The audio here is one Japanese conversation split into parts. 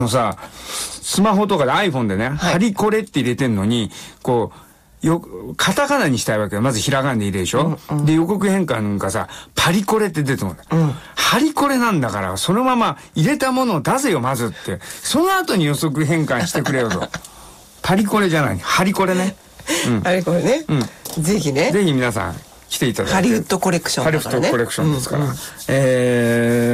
さ、スマホとかで iPhone でね、ハリコレって入れてんのに、こう、カタカナにしたいわけよ。まずひらがなで入れるでしょ、で、予告変換がさ、パリコレって出てもんだ。ハリコレなんだから、そのまま入れたものを出せよ、まずって。その後に予測変換してくれよと。パリコレじゃない、ハリコレね。 ハリコレね。ぜひね。 ぜひ皆さん。来ていただいて。 ハリウッドコレクションだからね。 ハリウッドコレクションですから。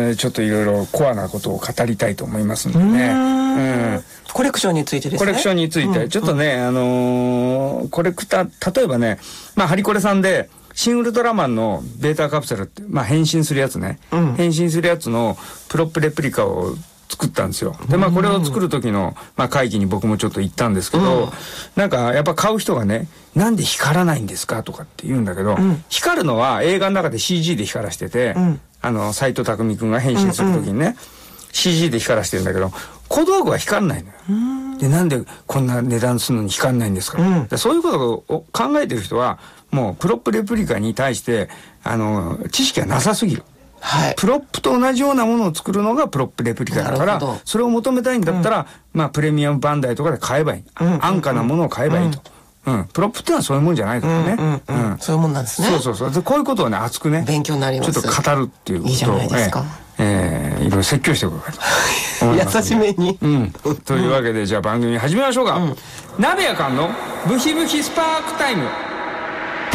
ちょっといろいろコアなことを語りたいと思いますんでね。 コレクションについてですね。 コレクションについて。ちょっとね、コレクター、例えばね、まあ、ハリコレさんで、シン・ウルトラマンのベータカプセルって、まあ、変身するやつね。変身するやつのプロップレプリカを作ったんですよ。で、まあこれを作る時の、まあ会議に僕もちょっと行ったんですけど、なんかやっぱ買う人がね、なんで光らないんですかとかって言うんだけど、光るのは映画の中で CG で光らしてて、斎藤工くんが変身する時にね、CG で光らしてるんだけど、小道具は光らないのよ。で、なんでこんな値段するのに光らないんですか、そういうことを考えてる人は、もうプロップレプリカに対して、知識がなさすぎる。はい、プロップと同じようなものを作るのがプロップレプリカだから、それを求めたいんだったら、まあプレミアムバンダイとかで買えばいい。安価なものを買えばいいと。プロップってのはそういうもんじゃないからね。 そういうもんなんですね。 そう。こういうことをね、熱くね。 勉強になります。 ちょっと語るっていうことを。 いいじゃないですか。 いろいろ説教しておこうかと。 優しめに。 というわけで、じゃあ番組始めましょうか。鍋やかんのブヒブヒスパークタイム。